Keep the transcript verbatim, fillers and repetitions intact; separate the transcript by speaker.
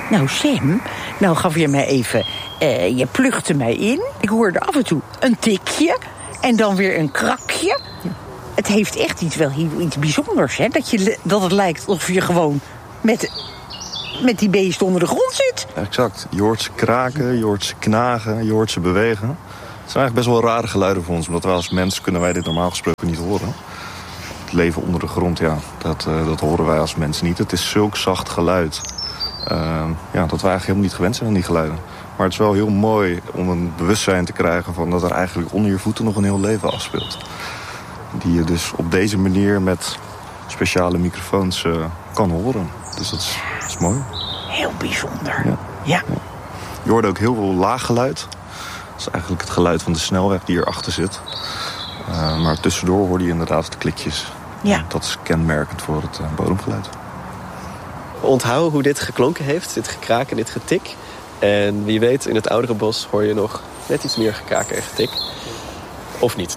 Speaker 1: Nou, Sam, nou gaf je mij even... Uh, je pluchtte mij in. Ik hoorde af en toe een tikje en dan weer een krakje. Het heeft echt iets, wel iets bijzonders, hè? Dat, je, dat het lijkt of je gewoon met, met die beest onder de grond zit.
Speaker 2: Exact. Je hoort ze kraken, je hoort ze knagen, je hoort ze bewegen. Het zijn eigenlijk best wel rare geluiden voor ons, omdat wij als mens kunnen wij dit normaal gesproken niet horen. Het leven onder de grond, ja, dat, uh, dat horen wij als mens niet. Het is zulk zacht geluid uh, ja, dat wij eigenlijk helemaal niet gewend zijn aan die geluiden. Maar het is wel heel mooi om een bewustzijn te krijgen van dat er eigenlijk onder je voeten nog een heel leven afspeelt. Die je dus op deze manier met speciale microfoons uh, kan horen. Dus dat is, dat is mooi.
Speaker 1: Heel bijzonder.
Speaker 2: Ja.
Speaker 1: Ja.
Speaker 2: Ja. Je hoort ook heel veel laag geluid. Dat is eigenlijk het geluid van de snelweg die erachter zit. Uh, maar tussendoor hoor je inderdaad de klikjes.
Speaker 1: Ja.
Speaker 2: Dat is kenmerkend voor het uh, bodemgeluid.
Speaker 3: Onthoud hoe dit geklonken heeft, dit gekraak en dit getik. En wie weet, in het oudere bos hoor je nog net iets meer gekraak en getik. Of niet.